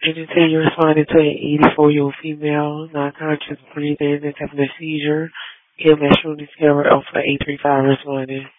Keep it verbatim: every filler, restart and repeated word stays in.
Agency, you responded to an eighty-four-year-old female, non-conscious breathing, that's having a seizure. E M S shooting scale Alpha eight three five responding.